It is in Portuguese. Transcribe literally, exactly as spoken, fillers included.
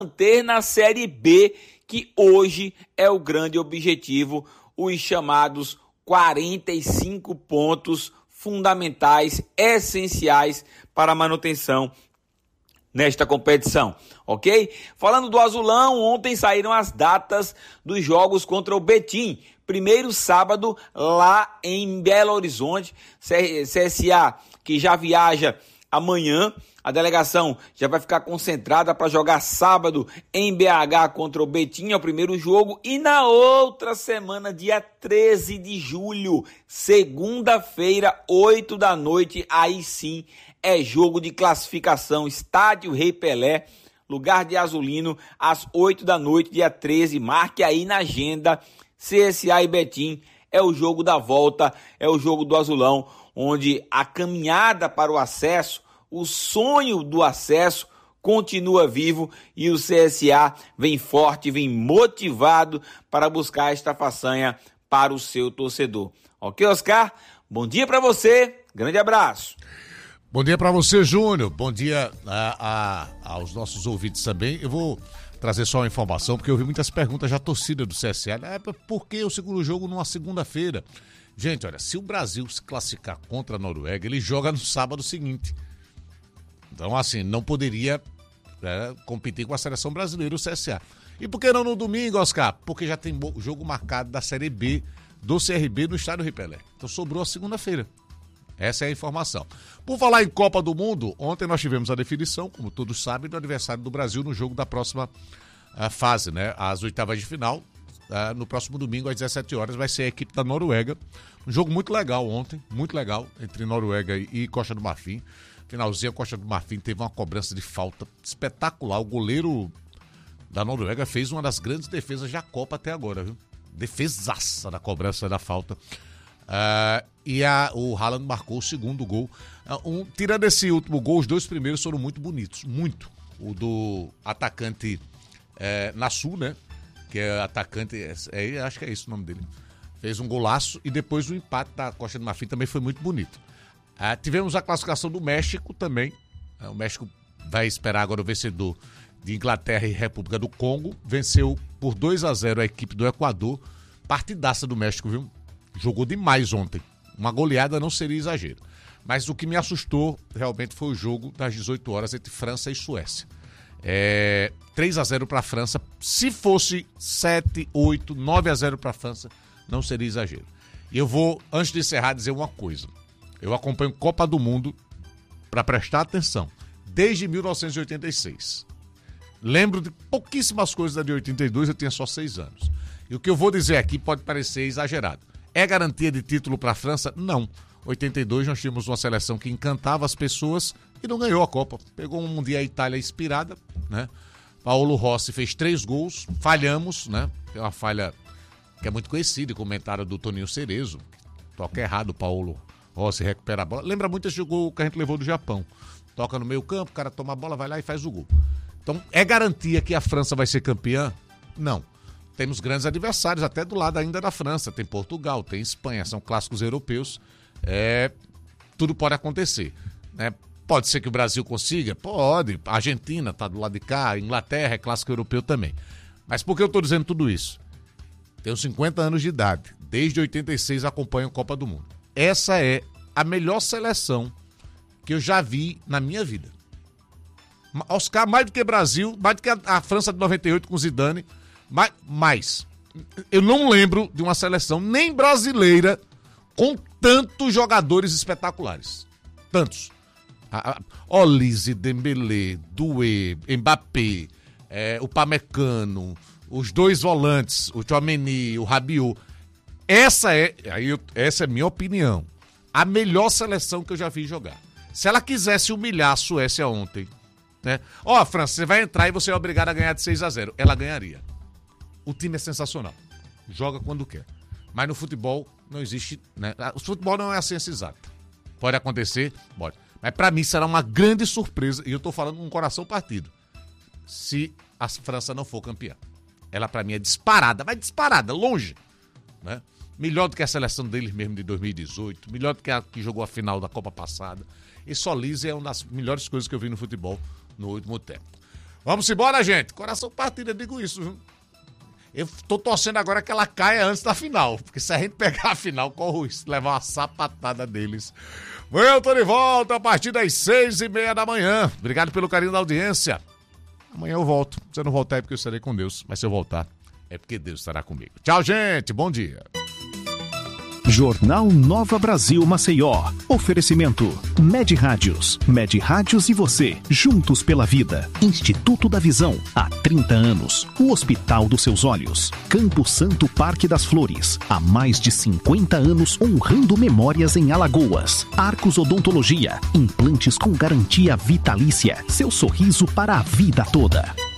manter na Série B, que hoje é o grande objetivo, os chamados quarenta e cinco pontos fundamentais, essenciais para a manutenção nesta competição, ok? Falando do Azulão, ontem saíram as datas dos jogos contra o Betim. Primeiro sábado lá em Belo Horizonte, C S A que já viaja amanhã, a delegação já vai ficar concentrada para jogar sábado em B H contra o Betim, é o primeiro jogo, e na outra semana, dia treze de julho, segunda-feira, oito da noite, aí sim é jogo de classificação, Estádio Rei Pelé, lugar de Azulino, às oito da noite, dia treze, marque aí na agenda, C S A e Betim, é o jogo da volta, é o jogo do Azulão, onde a caminhada para o acesso, o sonho do acesso continua vivo e o C S A vem forte, vem motivado para buscar esta façanha para o seu torcedor. Ok, Oscar? Bom dia para você, grande abraço. Bom dia para você, Júnior. Bom dia a, a, aos nossos ouvintes também. Eu vou trazer só uma informação, porque eu vi muitas perguntas da torcida do C S A. É, por que o segundo jogo numa segunda-feira? Gente, olha, se o Brasil se classificar contra a Noruega, ele joga no sábado seguinte. Então, assim, não poderia é, competir com a seleção brasileira, o C S A. E por que não no domingo, Oscar? Porque já tem jogo marcado da Série B do C R B no Estádio Rei Pelé. Então sobrou a segunda-feira. Essa é a informação. Por falar em Copa do Mundo, ontem nós tivemos a definição, como todos sabem, do aniversário do Brasil no jogo da próxima uh, fase, né? As oitavas de final. Uh, no próximo domingo, às dezessete horas, vai ser a equipe da Noruega. Um jogo muito legal ontem, muito legal, entre Noruega e Costa do Marfim. Finalzinho, a Costa do Marfim teve uma cobrança de falta espetacular. O goleiro da Noruega fez uma das grandes defesas da Copa até agora, viu? Defesaça da cobrança da falta. Uh, e a, o Haaland marcou o segundo gol. Uh, um, tirando esse último gol, os dois primeiros foram muito bonitos, muito. O do atacante é, Nassu, né? Que é atacante, é, acho que é isso o nome dele. Fez um golaço e depois o empate da Costa do Marfim também foi muito bonito. Uh, tivemos a classificação do México também. Uh, o México vai esperar agora o vencedor de Inglaterra e República do Congo. Venceu por dois a zero a equipe do Equador. Partidaça do México, viu? Jogou demais ontem. Uma goleada não seria exagero. Mas o que me assustou realmente foi o jogo das dezoito horas entre França e Suécia. É, três a zero para a França. Se fosse sete, oito, nove a zero para a França, não seria exagero. E eu vou, antes de encerrar, dizer uma coisa. Eu acompanho Copa do Mundo para prestar atenção desde mil novecentos e oitenta e seis. Lembro de pouquíssimas coisas da de oitenta e dois, eu tinha só seis anos. E o que eu vou dizer aqui pode parecer exagerado. É garantia de título para a França? Não. oitenta e dois nós tínhamos uma seleção que encantava as pessoas e não ganhou a Copa. Pegou um dia a Itália inspirada, né? Paolo Rossi fez três gols, falhamos, né? Tem uma falha que é muito conhecida, comentário do Toninho Cerezo. Toca errado, Paolo Rossi recupera a bola. Lembra muito esse gol que a gente levou do Japão. Toca no meio campo, o cara toma a bola, vai lá e faz o gol. Então, é garantia que a França vai ser campeã? Não. Temos grandes adversários, até do lado ainda da França. Tem Portugal, tem Espanha, são clássicos europeus. É, tudo pode acontecer, né? Pode ser que o Brasil consiga? Pode. A Argentina está do lado de cá, a Inglaterra é clássico europeu também. Mas por que eu estou dizendo tudo isso? Tenho cinquenta anos de idade. Desde oitenta e seis acompanho a Copa do Mundo. Essa é a melhor seleção que eu já vi na minha vida. Oscar, mais do que Brasil, mais do que a, a França de noventa e oito com Zidane. Mas, mas eu não lembro de uma seleção nem brasileira com tantos jogadores espetaculares. Tantos. Olise, Dembélé, Doué, Mbappé, é, o Pamecano, os dois volantes, o Tchouaméni, o Rabiot. Essa é, aí eu, essa é minha opinião, a melhor seleção que eu já vi jogar. Se ela quisesse humilhar a Suécia ontem, né? Ó, França, você vai entrar e você é obrigado a ganhar de seis a zero. Ela ganharia. O time é sensacional. Joga quando quer. Mas no futebol não existe, né? O futebol não é a ciência exata. Pode acontecer? Pode. Mas pra mim será uma grande surpresa, e eu tô falando com um coração partido, se a França não for campeã. Ela pra mim é disparada, vai disparada, longe, né? Melhor do que a seleção deles mesmo de dois mil e dezoito, melhor do que a que jogou a final da Copa passada. Esse Olise é uma das melhores coisas que eu vi no futebol no último tempo. Vamos embora, gente. Coração partido, eu digo isso, viu? Eu tô torcendo agora que ela caia antes da final. Porque se a gente pegar a final, corre o risco de levar uma sapatada deles. Eu tô de volta a partir das seis e meia da manhã. Obrigado pelo carinho da audiência. Amanhã eu volto. Se eu não voltar é porque eu estarei com Deus. Mas se eu voltar, é porque Deus estará comigo. Tchau, gente. Bom dia. Jornal Nova Brasil Maceió. Oferecimento Med Rádios. Med Rádios e você, juntos pela vida. Instituto da Visão, há trinta anos. O Hospital dos Seus Olhos. Campo Santo Parque das Flores, há mais de cinquenta anos honrando memórias em Alagoas. Arcos Odontologia, implantes com garantia vitalícia. Seu sorriso para a vida toda.